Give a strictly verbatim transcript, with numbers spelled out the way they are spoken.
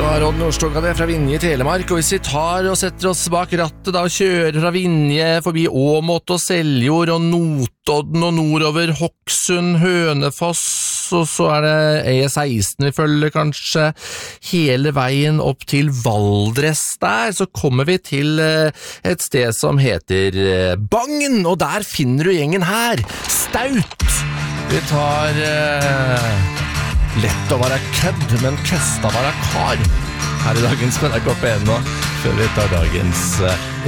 var Odd Nordstoga det fra Vinje i Telemark, og hvis vi tar og setter oss bak rattet da og kjører fra Vinje forbi Åmot og Seljord og Notodden og nordover Hokksund, Hønefoss, og så er det E seksten vi følger kanskje hele veien opp til Valdres der, så kommer vi til et sted som heter Bagn, og der finner du gjengen her, Staut. Vi tar... Uh Lett å være kødd, men køst å være kar. Her i dagens N R K P N nå, før vi tar dagens uh,